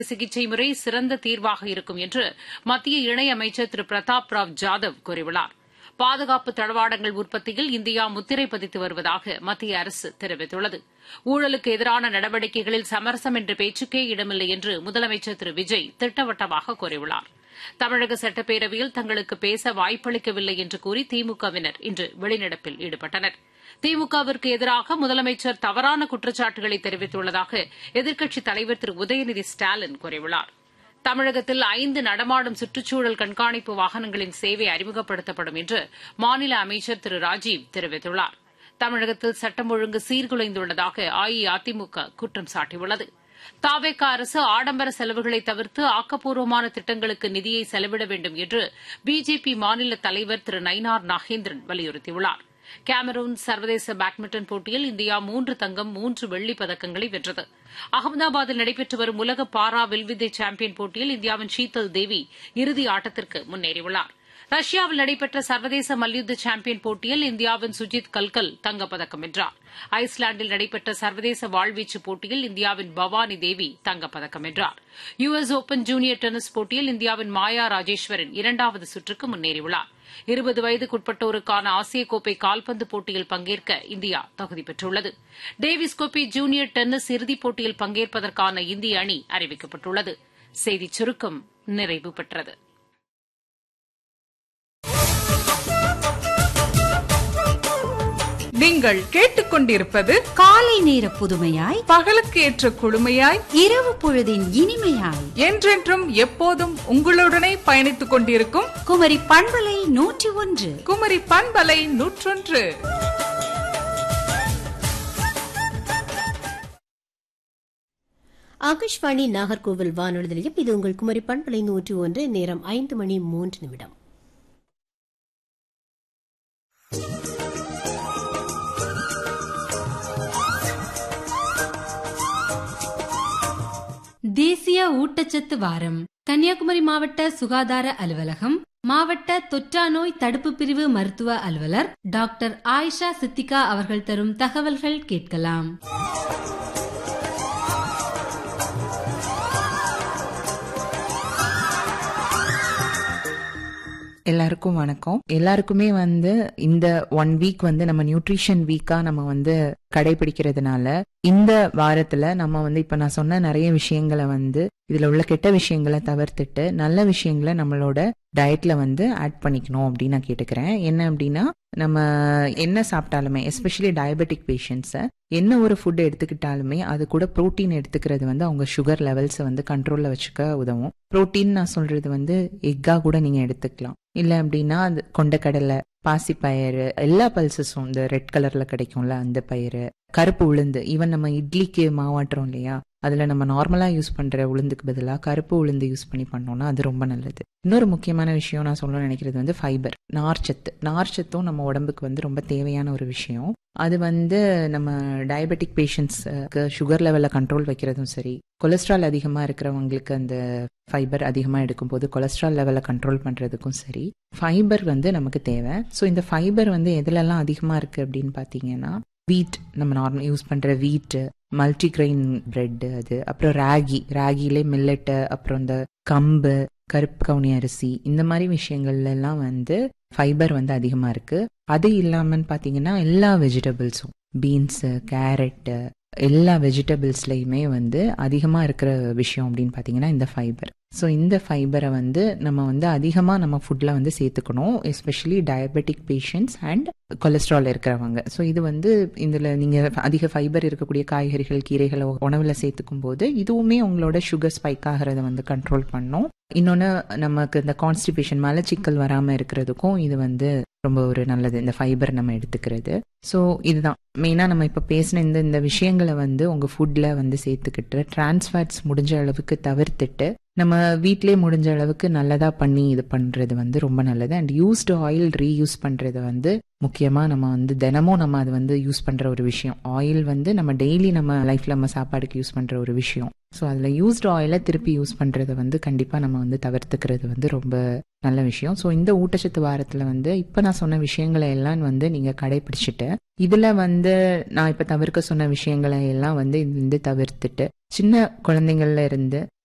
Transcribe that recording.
சிகிச்சை முறை சிறந்த தீர்வாக இருக்கும் என்று மத்திய இணையமைச்சர் திரு பிரதாப் ராவ் ஜாதவ் கூறியுள்ளார். பாதுகாப்பு தளவாடங்கள் உற்பத்தியில் இந்தியா முத்திரை பதித்து வருவதாக மத்திய அரசு தெரிவித்துள்ளது. ஊழலுக்கு எதிரான நடவடிக்கைகளில் சமரசம் என்ற பேச்சுக்கே இடமில்லை என்று முதலமைச்சர் திரு விஜய் திட்டவட்டமாக கூறியுள்ளார். தமிழக சட்டப்பேரவையில் தங்களுக்கு பேச வாய்ப்பளிக்கவில்லை என்று கூறி திமுகவினர் இன்று வெளிநடப்பில் ஈடுபட்டனர். திமுகவிற்கு எதிராக முதலமைச்சர் தவறான குற்றச்சாட்டுகளை தெரிவித்துள்ளதாக எதிர்க்கட்சித் தலைவர் திரு உதயநிதி ஸ்டாலின் கூறியுள்ளார். தமிழகத்தில் 5 நடமாடும் சுற்றுச்சூழல் கண்காணிப்பு வாகனங்களின் சேவை அறிமுகப்படுத்தப்படும் என்று மாநில அமைச்சர் திரு ராஜீவ் தெரிவித்துள்ளார். தமிழகத்தில் சட்டம் ஒழுங்கு சீர்குலைந்துள்ளதாக அஇஅதிமுக குற்றம் சாட்டியுள்ளது. தவேக அரசு ஆடம்பர செலவுகளை தவிர்த்து ஆக்கப்பூர்வமான திட்டங்களுக்கு நிதியை செலவிட வேண்டும் என்று பிஜேபி மாநில தலைவர் திரு நயினார் நாகேந்திரன் வலியுறுத்தியுள்ளார். கேமரூன் சர்வதேச பேட்மிண்டன் போட்டியில் இந்தியா 3 தங்கம் 3 வெள்ளிப் பதக்கங்களை வென்றது. அகமதாபாத்தில் நடைபெற்று வரும் உலக பாரா வில்வித்தை சாம்பியன் போட்டியில் இந்தியாவின் ஷீதல் தேவி இறுதி ஆட்டத்திற்கு முன்னேறியுள்ளார். ரஷ்யாவில் நடைபெற்ற சர்வதேச மல்யுத்த சாம்பியன் போட்டியில் இந்தியாவின் சுஜித் கல்கல் தங்கப்பதக்கம் வென்றார். ஐஸ்லாந்தில் நடைபெற்ற சர்வதேச வாழ்வீச்சு போட்டியில் இந்தியாவின் பவானி தேவி தங்கப்பதக்கம் வென்றார். யுஎஸ் ஒபன் ஜூனியர் டென்னிஸ் போட்டியில் இந்தியாவின் மாயா ராஜேஸ்வரன் 2வது சுற்றுக்கு முன்னேறியுள்ளார். 20 வயதுக்குட்பட்டோருக்கான ஆசிய கோப்பை கால்பந்து போட்டியில் பங்கேற்க இந்தியா தகுதி பெற்றுள்ளது. டேவிஸ் கோப்பை ஜூனியர் டென்னிஸ் இறுதிப் போட்டியில் பங்கேற்பதற்கான இந்திய அணி அறிவிக்கப்பட்டுள்ளது. செய்திச் சுருக்கம் நிறைவு பெற்றது. நீங்கள் கேட்டுக்கொண்டிருப்பது காலை நேர புதுமையாய், பகலுக்கு ஏற்ற குழுமையாய், இரவு பொழுதின் இனிமையாய், என்றென்றும் எப்போதும் உங்களுடனே பயணித்துக் கொண்டிருக்கும் குமரி பண்பலை 101. குமரி பண்பலை 101. ஆகாஷ்வாணி நாகர்கோவில் வானொலி நிலையம். இது உங்கள் குமரி பண்பலை 101. நேரம் 5:03. தேசிய ஊட்டச்சத்து வாரம். கன்னியாகுமரி மாவட்ட சுகாதார அலுவலகம், மாவட்ட தொற்றா நோய் தடுப்பு பிரிவு மருத்துவ அலுவலர் டாக்டர் ஆயிஷா சித்திகா அவர்கள் தரும் தகவல்கள் கேட்கலாம். எல்லாருக்கும் வணக்கம். எல்லாருக்குமே இந்த 1 வீக் நம்ம நியூட்ரிஷன் வீக்கா நம்ம கடைபிடிக்கிறதுனால இந்த வாரத்துல நம்ம இப்ப நான் சொன்ன நிறைய விஷயங்களை இதுல உள்ள கெட்ட விஷயங்களை தவிர்த்துட்டு நல்ல விஷயங்களை நம்மளோட டயட்ல ஆட் பண்ணிக்கணும் அப்படின்னு நான் கேட்டுக்கிறேன். என்ன அப்படின்னா, நம்ம என்ன சாப்பிட்டாலுமே, எஸ்பெஷலி டயபெட்டிக் பேஷண்ட்ஸ் என்ன ஒரு ஃபுட் எடுத்துக்கிட்டாலுமே அது கூட புரோட்டீன் எடுத்துக்கிறது அவங்க சுகர் லெவல்ஸ் கண்ட்ரோல்ல வச்சுக்க உதவும். புரோட்டீன் நான் சொல்றது எக்கா கூட நீங்க எடுத்துக்கலாம். இல்ல அப்படின்னா அது கொண்டக்கடலை, பாசிப்பயிறு, எல்லா பல்சஸும் இந்த ரெட் கலர்ல கிடைக்கும்ல அந்த பயிறு, கருப்பு உளுந்து, ஈவன் நம்ம இட்லிக்கு மாவாட்டுறோம் இல்லையா, அதுல நம்ம நார்மலா யூஸ் பண்ற உளுந்துக்கு பதிலா கருப்பு உளுந்து யூஸ் பண்ணி பண்ணோம்னா அது ரொம்ப நல்லது. இன்னொரு முக்கியமான விஷயம் நான் சொல்ல நினைக்கிறது ஃபைபர், நார்ச்சத்து. நார்ச்சத்தும் நம்ம உடம்புக்கு ரொம்ப தேவையான ஒரு விஷயம். அது நம்ம டயபெட்டிக் பேஷண்ட்ஸ்க்கு சுகர் லெவல்ல கண்ட்ரோல் வைக்கிறதும் சரி, கொலஸ்ட்ரால் அதிகமா இருக்கிறவங்களுக்கு அந்த ஃபைபர் அதிகமா எடுக்கும் போது கொலஸ்ட்ரால் லெவலை கண்ட்ரோல் பண்றதுக்கும் சரி ஃபைபர் நமக்கு தேவை. ஸோ இந்த ஃபைபர் எதுலெல்லாம் அதிகமா இருக்கு அப்படின்னு பாத்தீங்கன்னா, வீட், நம்ம நார்மல் யூஸ் பண்ற வீட், மல்டிகிரெயின் பிரெட், அது அப்புறம் ராகிலே மில்லட்டு, அப்புறம் இந்த கம்பு, கருப்பு கவுனி அரிசி, இந்த மாதிரி விஷயங்கள்ல எல்லாம் ஃபைபர் அதிகமா இருக்கு. அது இல்லாமன்னு பாத்தீங்கன்னா எல்லா வெஜிடபிள்ஸும், பீன்ஸ், கேரட், எல்லா வெஜிடபிள்ஸ்லயுமே அதிகமா இருக்கிற விஷயம் அப்படின்னு பாத்தீங்கன்னா இந்த ஃபைபர். ஸோ இந்த ஃபைபரை நம்ம அதிகமா நம்ம ஃபுட்ல சேர்த்துக்கணும், especially diabetic patients and cholesterol இருக்கிறவங்க. ஸோ இது இதுல நீங்க அதிக ஃபைபர் இருக்கக்கூடிய காய்கறிகள், கீரைகளை உணவுல சேர்த்துக்கும் போது இதுவுமே உங்களோட சுகர் ஸ்பைக் ஆகிறத கண்ட்ரோல் பண்ணும். இன்னொன்னு, நமக்கு இந்த கான்ஸ்டிபேஷன், மலச்சிக்கல் வராம இருக்கிறதுக்கும் இது ரொம்ப ஒரு நல்லது, இந்த ஃபைபர் நம்ம எடுத்துக்கிறது. ஸோ இதுதான் மெயினா நம்ம இப்ப பேசின இந்த விஷயங்களை உங்க ஃபுட்ல சேர்த்துக்கிட்டு டிரான்ஸ்ஃபேட்ஸ் முடிஞ்ச அளவுக்கு தவிர்த்துட்டு நம்ம வீட்டிலே முடிஞ்ச அளவுக்கு நல்லதா பண்ணி இது பண்றது ரொம்ப நல்லது. அண்ட் யூஸ்டு ஆயில் ரீயூஸ் பண்றது முக்கியமா நம்ம தினமும் நம்ம அது யூஸ் பண்ற ஒரு விஷயம். ஆயில் நம்ம டெய்லி நம்ம லைஃப்ல நம்ம சாப்பாடுக்கு யூஸ் பண்ற ஒரு விஷயம். ஸோ அதுல யூஸ்டு ஆயிலை திருப்பி யூஸ் பண்றதை கண்டிப்பா நம்ம தவிர்த்துக்கிறது ரொம்ப நல்ல விஷயம். ஸோ இந்த ஊட்டச்சத்து வாரத்துல இப்ப நான் சொன்ன விஷயங்களை எல்லாம் நீங்க கடைபிடிச்சிட்டு, இதுல நான் இப்ப தவிர்க்க சொன்ன விஷயங்களை எல்லாம் தவிர்த்துட்டு, சின்ன குழந்தைங்கள்ல இருந்து